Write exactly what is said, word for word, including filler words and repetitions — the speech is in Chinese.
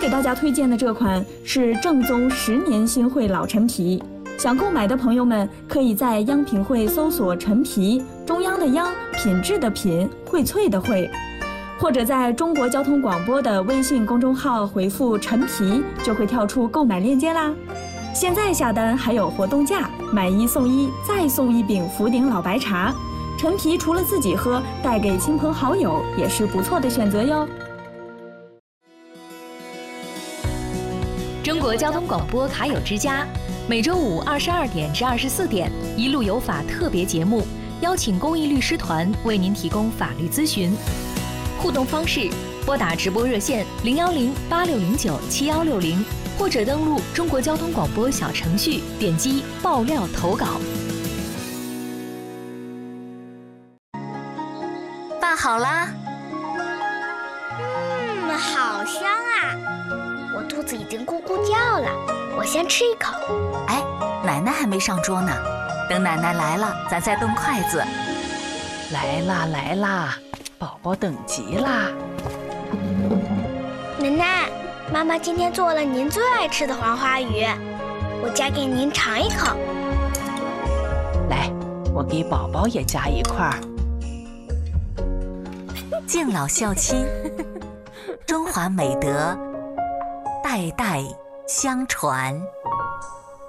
给大家推荐的这款是正宗十年新汇老陈皮，想购买的朋友们可以在央品汇搜索陈皮，中央的央，品质的品，荟萃的荟，或者在中国交通广播的微信公众号回复陈皮，就会跳出购买链接啦。现在下单还有活动价，买一送一，再送一饼福鼎老白茶。陈皮除了自己喝，带给亲朋好友也是不错的选择哟。 中国交通广播卡友之家，每周五二十二点至二十四点，一路有法特别节目，邀请公益律师团为您提供法律咨询。互动方式：拨打直播热线零幺零八六零九七幺六零，或者登录中国交通广播小程序，点击爆料投稿。 饭好啦。 嗯，好香啊！我肚子已经咕咕叫了，我先吃一口。 哎，奶奶还没上桌呢，等奶奶来了，咱再动筷子。 来啦来啦，宝宝等急啦！ 奶奶，妈妈今天做了您最爱吃的黄花鱼，我夹给您尝一口。 来，我给宝宝也夹一块儿。 敬老孝亲，中华美德代代相传。